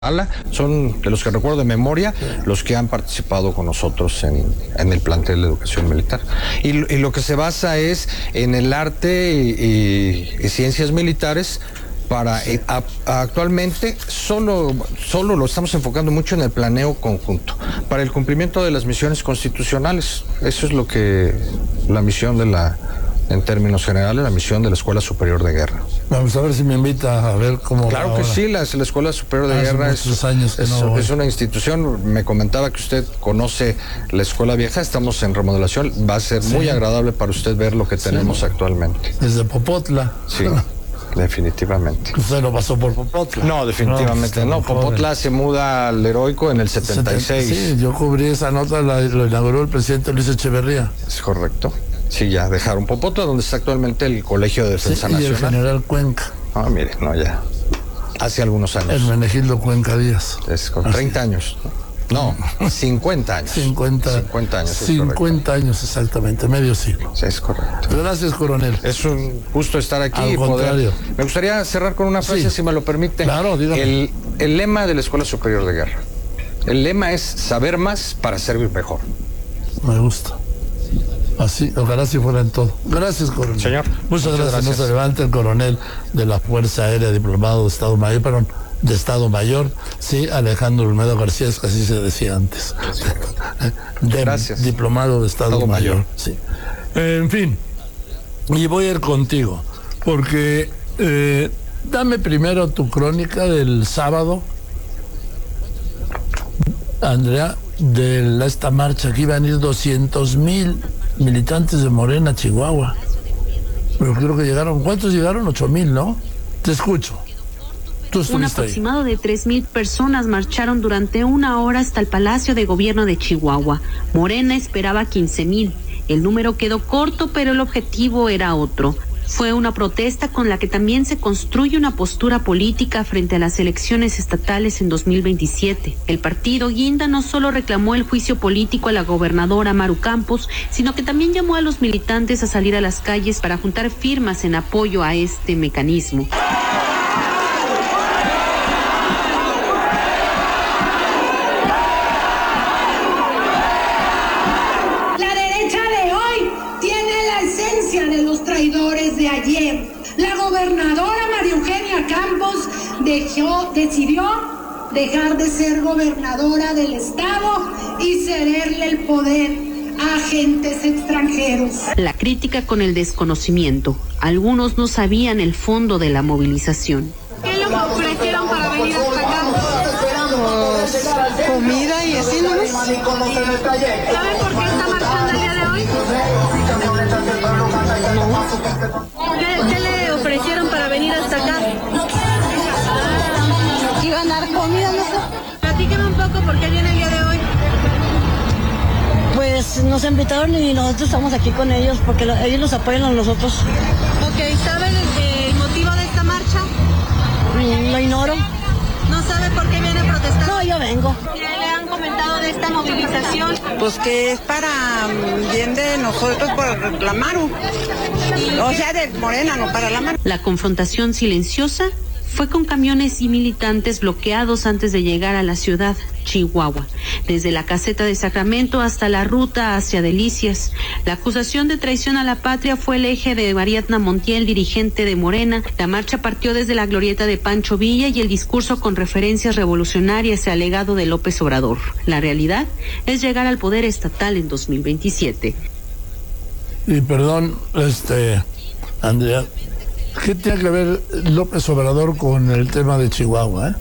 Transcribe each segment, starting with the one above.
Son, de los que recuerdo de memoria, los que han participado con nosotros en el plantel de educación militar. Y lo que se basa es en el arte y ciencias militares. Actualmente solo lo estamos enfocando mucho en el planeo conjunto, para el cumplimiento de las misiones constitucionales. Eso es lo que la misión en términos generales, la misión de la Escuela Superior de Guerra. Vamos a ver si me invita a ver cómo. Claro que sí, la Escuela Superior de Guerra es una institución. Me comentaba que usted conoce la Escuela Vieja, estamos en remodelación. Va a ser muy agradable para usted ver lo que tenemos actualmente. Desde Popotla. Sí. Definitivamente. ¿Usted no pasó por Popotla? No, definitivamente no. Popotla se muda al Heroico en el 76. Sí, yo cubrí esa nota, lo inauguró el presidente Luis Echeverría. Es correcto. Sí, ya dejaron Popotla, donde está actualmente el Colegio de Defensa Nacional. Y el General Cuenca. Ah, mire, no, ya. Hace algunos años. Hermenegildo Cuenca Díaz. Es con 30 años. No, 50 años. 50 años. 50 años exactamente, medio siglo. Sí, es correcto. Gracias, coronel. Es un gusto estar aquí. Al contrario. Me gustaría cerrar con una frase, si me lo permite. Claro, dígame. El lema de la Escuela Superior de Guerra. El lema es saber más para servir mejor. Me gusta. Así, ojalá si fuera en todo. Gracias, coronel. Señor. Muchas gracias. No se levante el coronel de la Fuerza Aérea, diplomado de Estado Mayor, de Estado Mayor, sí, Alejandro Olmedo García, es que así se decía antes. Gracias. Diplomado de Estado Mayor. Sí. En fin, y voy a ir contigo, porque dame primero tu crónica del sábado, Andrea, de esta marcha que iban a ir 200,000 militantes de Morena, Chihuahua. Pero creo que llegaron, ¿cuántos llegaron? 8,000, ¿no? Te escucho. Un aproximado de 3,000 personas marcharon durante una hora hasta el Palacio de Gobierno de Chihuahua. Morena esperaba 15,000. El número quedó corto, pero el objetivo era otro. Fue una protesta con la que también se construye una postura política frente a las elecciones estatales en 2027. El partido Guinda no solo reclamó el juicio político a la gobernadora Maru Campos, sino que también llamó a los militantes a salir a las calles para juntar firmas en apoyo a este mecanismo. De ayer, la gobernadora María Eugenia Campos decidió dejar de ser gobernadora del estado y cederle el poder a agentes extranjeros. La crítica con el desconocimiento. Algunos no sabían el fondo de la movilización. ¿Qué le ofrecieron para venir hasta acá? Comida y así, ¿no? ¿Saben por qué está marchando el día de hoy? ¿Qué le ofrecieron para venir hasta acá? Iban a dar comida, no sé. Platíqueme un poco por qué viene el día de hoy. Pues nos invitaron y nosotros estamos aquí con ellos porque ellos nos apoyan a nosotros. Ok, ¿sabe el motivo de esta marcha? Lo ignoro. ¿No sabe por qué viene a protestar? No, yo vengo. ¿Qué le han comentado de esta movilización? Pues que es para bien de nosotros por la Maru. O sea, de Morena, no para la Maru. La confrontación silenciosa fue con camiones y militantes bloqueados antes de llegar a la ciudad, Chihuahua, desde la caseta de Sacramento hasta la ruta hacia Delicias. La acusación de traición a la patria fue el eje de Ariadna Montiel, dirigente de Morena. La marcha partió desde la glorieta de Pancho Villa y el discurso con referencias revolucionarias al legado de López Obrador. La realidad es llegar al poder estatal en 2027. Y perdón, Andrea, ¿qué tiene que ver López Obrador con el tema de Chihuahua,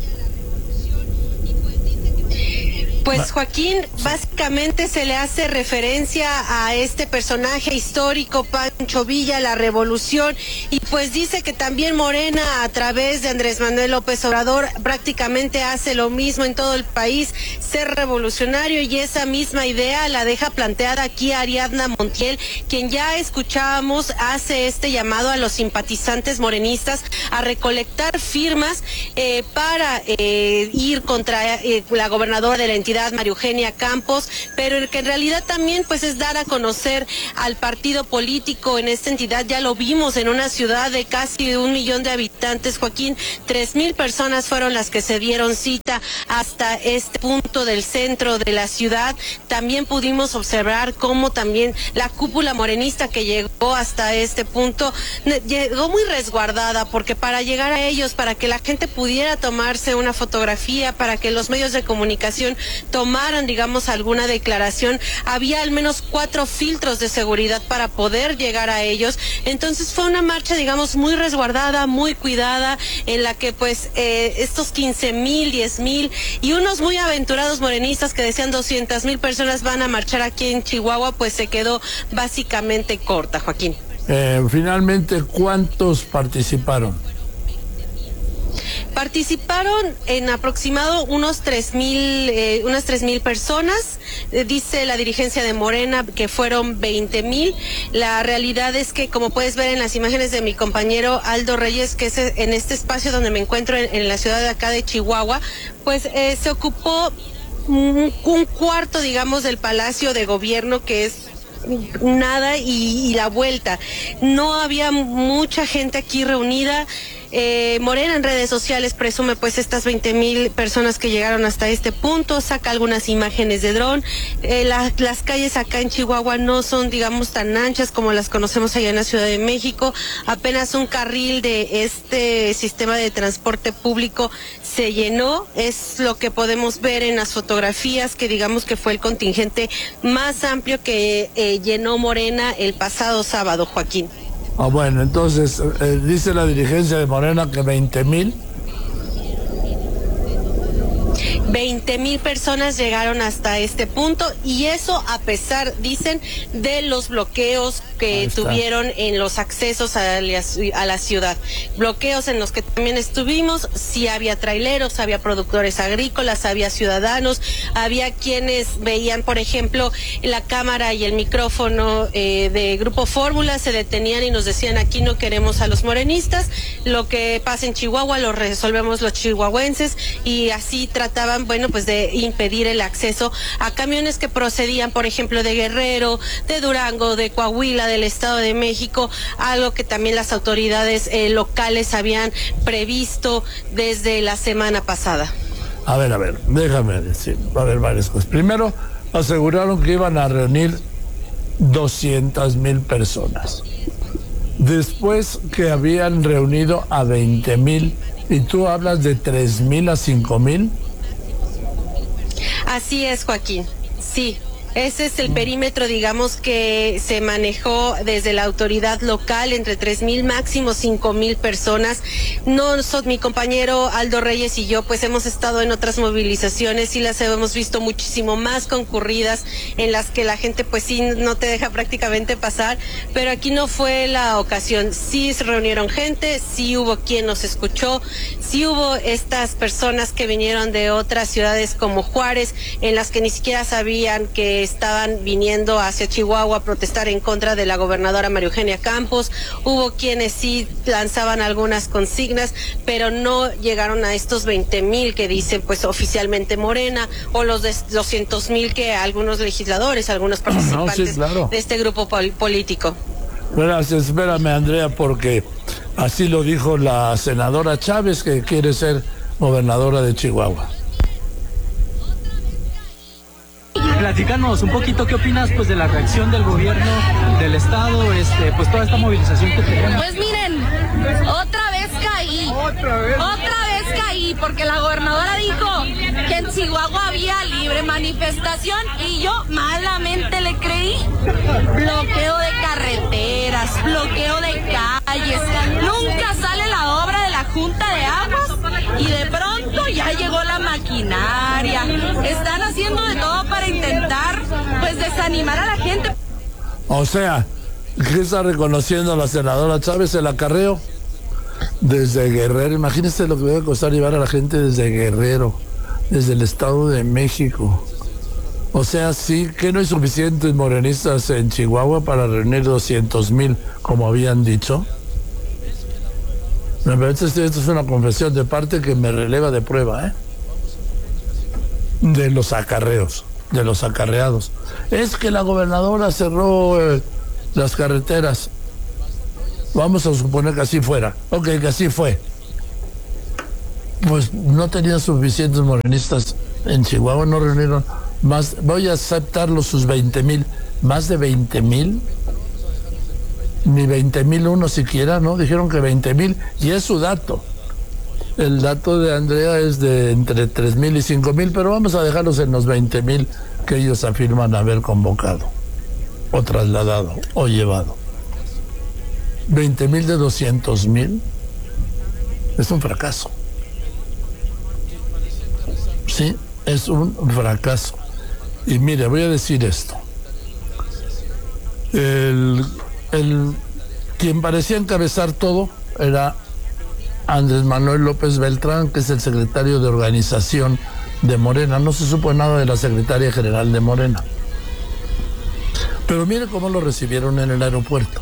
Pues Joaquín, básicamente se le hace referencia a este personaje histórico, Pancho Villa, la revolución, y pues dice que también Morena, a través de Andrés Manuel López Obrador, prácticamente hace lo mismo en todo el país, ser revolucionario, y esa misma idea la deja planteada aquí Ariadna Montiel, quien ya escuchábamos, hace este llamado a los simpatizantes morenistas a recolectar firmas para ir contra la gobernadora de la entidad, María Eugenia Campos, pero que en realidad también pues es dar a conocer al partido político México, en esta entidad, ya lo vimos en una ciudad de casi 1 millón de habitantes, Joaquín, 3,000 personas fueron las que se dieron cita hasta este punto del centro de la ciudad. También pudimos observar cómo también la cúpula morenista que llegó hasta este punto llegó muy resguardada, porque para llegar a ellos, para que la gente pudiera tomarse una fotografía, para que los medios de comunicación tomaran, digamos, alguna declaración, había al menos 4 filtros de seguridad para poder llegar a ellos. Entonces fue una marcha, digamos, muy resguardada, muy cuidada, en la que pues estos 15,000, 10,000 y unos muy aventurados morenistas que decían 200,000 personas van a marchar aquí en Chihuahua, pues se quedó básicamente corta, Joaquín. Finalmente, ¿cuántos participaron? Participaron en aproximado unas 3,000 personas. Dice la dirigencia de Morena que fueron 20,000. La realidad es que, como puedes ver en las imágenes de mi compañero Aldo Reyes, que es en este espacio donde me encuentro en la ciudad de acá de Chihuahua, pues se ocupó un cuarto, digamos, del Palacio de Gobierno, que es nada, y la vuelta. No había mucha gente aquí reunida. Morena en redes sociales presume pues estas 20,000 personas que llegaron hasta este punto, saca algunas imágenes de dron. Las calles acá en Chihuahua no son, digamos, tan anchas como las conocemos allá en la Ciudad de México. Apenas un carril de este sistema de transporte público se llenó. Es lo que podemos ver en las fotografías, que digamos que fue el contingente más amplio que llenó Morena el pasado sábado, Joaquín. Bueno, entonces dice la dirigencia de Morena que 20,000. 20,000 personas llegaron hasta este punto, y eso a pesar, dicen, de los bloqueos que tuvieron en los accesos a la ciudad. Bloqueos en los que también estuvimos. Sí había traileros, había productores agrícolas, había ciudadanos, había quienes veían, por ejemplo, la cámara y el micrófono de Grupo Fórmula, se detenían y nos decían: aquí no queremos a los morenistas, lo que pasa en Chihuahua lo resolvemos los chihuahuenses, y así trataban, bueno, pues de impedir el acceso a camiones que procedían, por ejemplo, de Guerrero, de Durango, de Coahuila, del Estado de México, algo que también las autoridades locales habían previsto desde la semana pasada. A ver, déjame decir, va a haber varias cosas. Primero, aseguraron que iban a reunir 200,000 personas. Después que habían reunido a 20,000, y tú hablas de 3,000 a 5,000. Así es, Joaquín, sí. Ese es el perímetro, digamos, que se manejó desde la autoridad local, entre 3,000, máximo 5,000 personas. Mi compañero Aldo Reyes y yo, pues hemos estado en otras movilizaciones y las hemos visto muchísimo más concurridas, en las que la gente pues sí no te deja prácticamente pasar, pero aquí no fue la ocasión. Sí se reunieron gente, sí hubo quien nos escuchó, sí hubo estas personas que vinieron de otras ciudades como Juárez, en las que ni siquiera sabían que estaban viniendo hacia Chihuahua a protestar en contra de la gobernadora María Eugenia Campos. Hubo quienes sí lanzaban algunas consignas, pero no llegaron a estos 20,000 que dicen pues oficialmente Morena, o los 200,000 que algunos legisladores, algunos participantes de este grupo político. Gracias, espérame, Andrea, porque así lo dijo la senadora Chávez, que quiere ser gobernadora de Chihuahua. Platícanos un poquito, ¿qué opinas pues de la reacción del gobierno del estado, pues toda esta movilización que tenemos? Pues miren, otra vez caí, porque la gobernadora dijo que en Chihuahua había libre manifestación y yo malamente le creí. Bloqueo de carreteras, bloqueo de calles, nunca sale la obra de la Junta de Aguas y de pronto ya llegó la maquinaria. Están haciendo de todo para intentar pues desanimar a la gente. O sea, ¿qué está reconociendo la senadora Chávez? El acarreo desde Guerrero. Imagínense lo que debe costar llevar a la gente desde Guerrero, desde el Estado de México. O sea, sí, que no hay suficientes morenistas en Chihuahua para reunir 200,000, como habían dicho. Me parece que esto es una confesión de parte que me releva de prueba, de los acarreos, de los acarreados. Es que la gobernadora cerró las carreteras. Vamos a suponer que así fuera. Ok, que así fue. Pues no tenían suficientes morenistas en Chihuahua, no reunieron más. Voy a aceptarlos sus 20,000. ¿Más de 20,000? Ni 20,001 siquiera, ¿no? Dijeron que 20,000, y es su dato. El dato de Andrea es de entre 3,000 y 5,000, pero vamos a dejarlos en los 20,000 que ellos afirman haber convocado, o trasladado, o llevado. 20,000 de 200,000 es un fracaso. Sí, es un fracaso. Y mire, voy a decir esto. Quien parecía encabezar todo era Andrés Manuel López Beltrán, que es el secretario de organización de Morena. No se supo nada de la secretaria general de Morena. Pero mire cómo lo recibieron en el aeropuerto.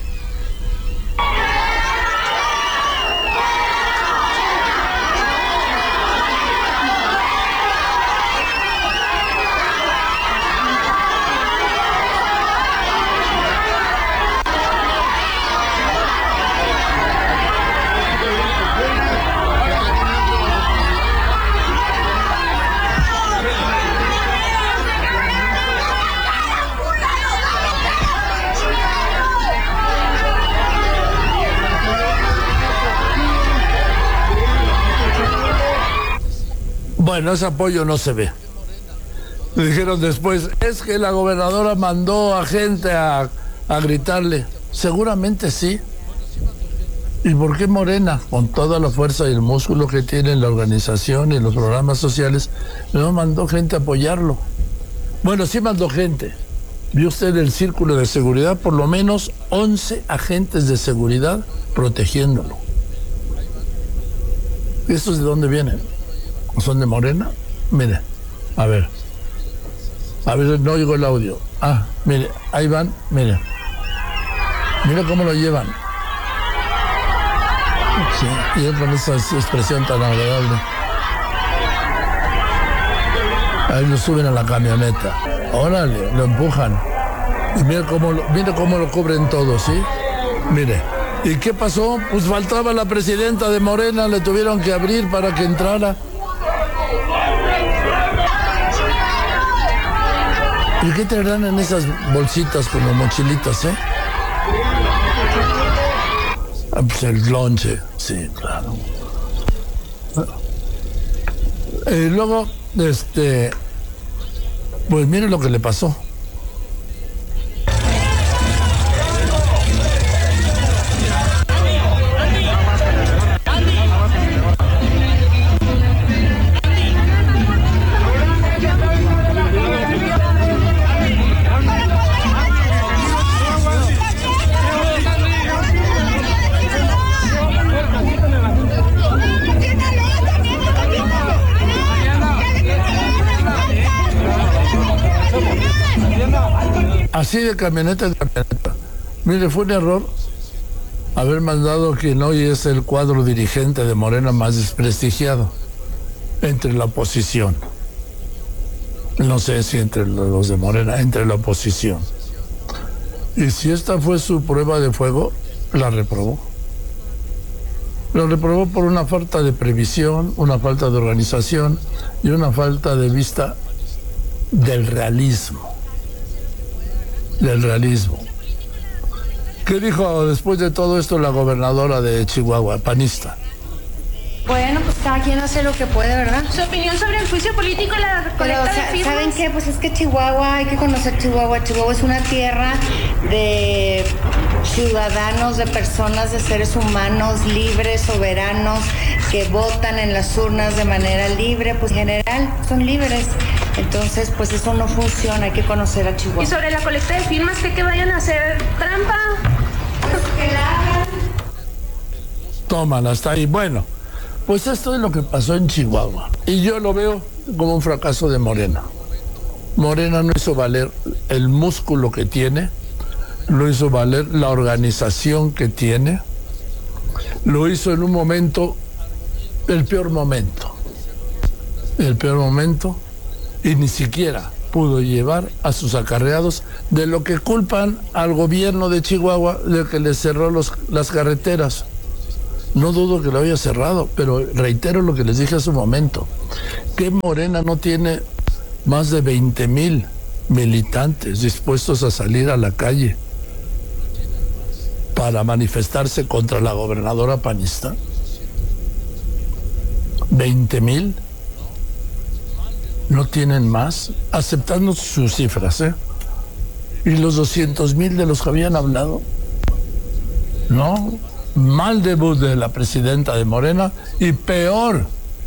Bueno, ese apoyo no se ve. Le dijeron después, es que la gobernadora mandó a gente a gritarle. Seguramente sí. ¿Y por qué Morena, con toda la fuerza y el músculo que tiene en la organización y los programas sociales, no mandó gente a apoyarlo? Bueno, sí mandó gente. Vio usted el círculo de seguridad, por lo menos 11 agentes de seguridad protegiéndolo. ¿Estos de dónde vienen? ¿Son de Morena? Mire, a ver, no oigo el audio. Ah, mire, ahí van, mire cómo lo llevan. Sí, y con esa expresión tan agradable. Ahí lo suben a la camioneta. Órale, lo empujan. Y mire cómo lo cubren todos, ¿sí? Mire. ¿Y qué pasó? Pues faltaba la presidenta de Morena, le tuvieron que abrir para que entrara. ¿Y qué traerán en esas bolsitas como mochilitas, Ah, pues el lonche, sí, claro. Luego, pues mire lo que le pasó. Así de camioneta en camioneta. Mire, fue un error haber mandado quien hoy es el cuadro dirigente de Morena más desprestigiado entre la oposición. No sé si entre los de Morena, entre la oposición. Y si esta fue su prueba de fuego, la reprobó. La reprobó por una falta de previsión, una falta de organización y una falta de vista del realismo. ¿Qué dijo después de todo esto la gobernadora de Chihuahua, panista? Bueno, pues cada quien hace lo que puede, ¿verdad? Su opinión sobre el juicio político y la colecta de firmas. ¿Saben qué? Pues es que Chihuahua, hay que conocer Chihuahua. Chihuahua es una tierra de ciudadanos, de personas, de seres humanos libres, soberanos, que votan en las urnas de manera libre, pues en general son libres. Entonces, pues eso no funciona, hay que conocer a Chihuahua. Y sobre la colecta de firmas, que vayan a hacer trampa. Pues que la hagan. Tómala, hasta ahí. Bueno, pues esto es lo que pasó en Chihuahua. Y yo lo veo como un fracaso de Morena. Morena no hizo valer el músculo que tiene, lo hizo valer la organización que tiene, lo hizo en un momento, el peor momento, y ni siquiera pudo llevar a sus acarreados, de lo que culpan al gobierno de Chihuahua de que les cerró las carreteras. No dudo que lo haya cerrado, pero reitero lo que les dije hace un momento, que Morena no tiene más de 20,000 militantes dispuestos a salir a la calle para manifestarse contra la gobernadora panista. 20,000. No tienen más, aceptando sus cifras, y los 200,000 de los que habían hablado. No, mal debut de la presidenta de Morena y peor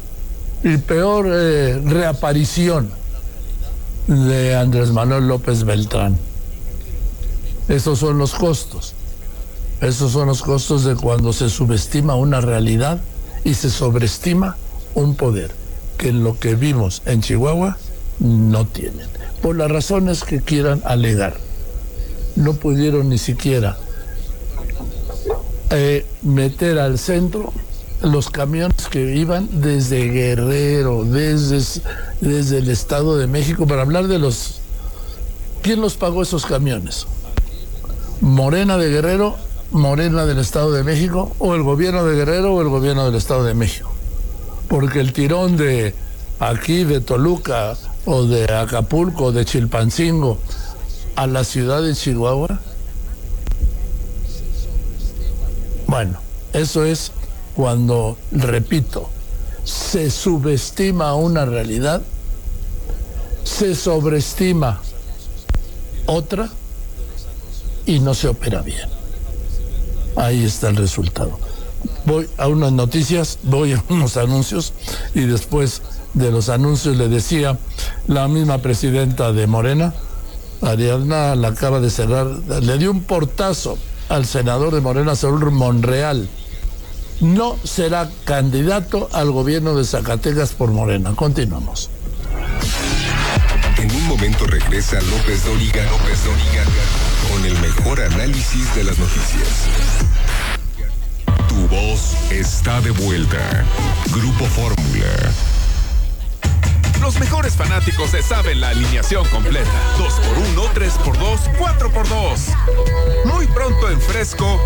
reaparición de Andrés Manuel López Beltrán. Esos son los costos. Esos son los costos de cuando se subestima una realidad y se sobreestima un poder que en lo que vimos en Chihuahua no tienen, por las razones que quieran alegar. No pudieron ni siquiera meter al centro los camiones que iban desde Guerrero, desde el Estado de México, para hablar de los... ¿Quién los pagó esos camiones? ¿Morena de Guerrero, Morena del Estado de México, o el gobierno de Guerrero o el gobierno del Estado de México? Porque el tirón de aquí, de Toluca, o de Acapulco, o de Chilpancingo, a la ciudad de Chihuahua, bueno, eso es cuando, repito, se subestima una realidad, se sobreestima otra y no se opera bien. Ahí está el resultado. Voy a unas noticias, voy a unos anuncios, y después de los anuncios le decía la misma presidenta de Morena, Ariadna, la acaba de cerrar, le dio un portazo al senador de Morena, Saúl Monreal. No será candidato al gobierno de Zacatecas por Morena. Continuamos. En un momento regresa López Dóriga con el mejor análisis de las noticias. Tu voz está de vuelta. Grupo Fórmula. Los mejores fanáticos se saben la alineación completa. 2x1, 3x2, 4x2. Muy pronto en fresco.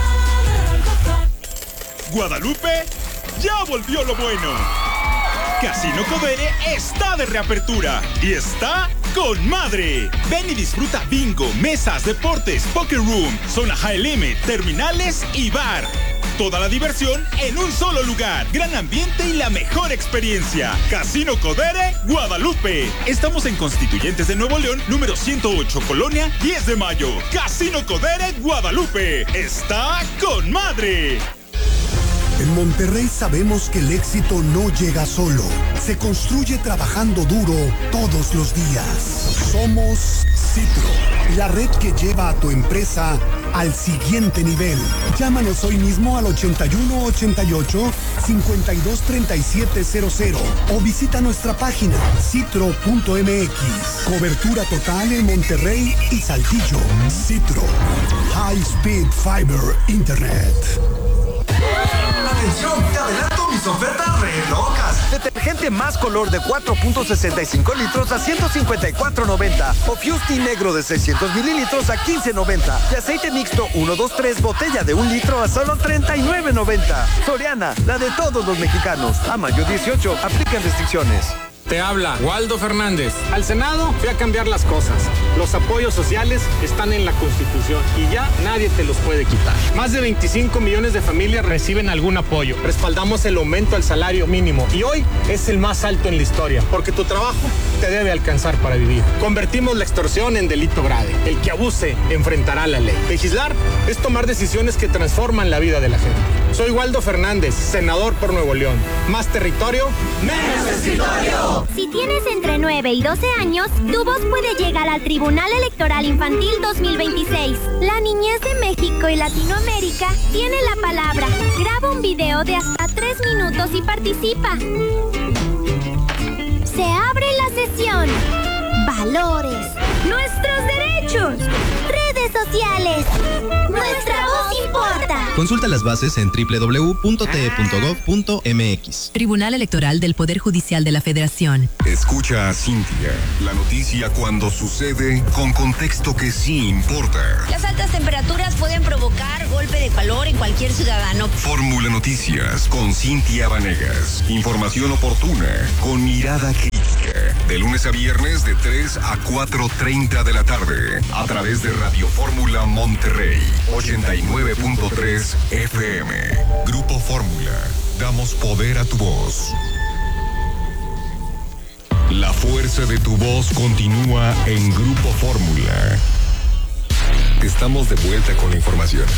Guadalupe, ya volvió lo bueno. Casino Codere está de reapertura y está con madre. Ven y disfruta bingo, mesas, deportes, poker room, zona high limit, terminales y bar. Toda la diversión en un solo lugar. Gran ambiente y la mejor experiencia. Casino Codere, Guadalupe. Estamos en Constituyentes de Nuevo León, número 108, Colonia 10 de Mayo. Casino Codere, Guadalupe. Está con madre. En Monterrey sabemos que el éxito no llega solo. Se construye trabajando duro todos los días. Somos Citro, la red que lleva a tu empresa al siguiente nivel. Llámanos hoy mismo al 8188-523700 o visita nuestra página citro.mx. Cobertura total en Monterrey y Saltillo. Citro, High Speed Fiber Internet. ¡Atención! ¡Te adelanto mis ofertas re locas! Detergente más color de 4.65 litros a $154.90. O Fusti negro de 600 mililitros a $15.90. Y aceite mixto 123 botella de 1 litro a solo $39.90. Soriana, la de todos los mexicanos. A mayo 18, aplican restricciones. Te habla Waldo Fernández. Al Senado voy a cambiar las cosas. Los apoyos sociales están en la Constitución y ya nadie te los puede quitar. Más de 25 millones de familias reciben algún apoyo. Respaldamos el aumento al salario mínimo y hoy es el más alto en la historia, porque tu trabajo te debe alcanzar para vivir. Convertimos la extorsión en delito grave. El que abuse enfrentará la ley. Legislar es tomar decisiones que transforman la vida de la gente. Soy Waldo Fernández, senador por Nuevo León. Más territorio, menos escritorio. Si tienes entre 9 y 12 años, tu voz puede llegar al Tribunal Electoral Infantil 2026. La niñez de México y Latinoamérica tiene la palabra. Graba un video de hasta 3 minutos y participa. Se abre la sesión. Valores. Nuestros derechos. Redes sociales. Nuestra voz importa. Consulta las bases en www.te.gov.mx. Tribunal Electoral del Poder Judicial de la Federación. Escucha a Cintia, la noticia cuando sucede con contexto que sí importa. Las altas temperaturas pueden provocar golpe de calor en cualquier ciudadano. Fórmula Noticias con Cintia Vanegas. Información oportuna con mirada crítica. De lunes a viernes de 3 a 4:30 de la tarde. A través de Radio Fórmula Monterrey 89.3 FM. Grupo Fórmula. Damos poder a tu voz. La fuerza de tu voz continúa en Grupo Fórmula. Estamos de vuelta con la información.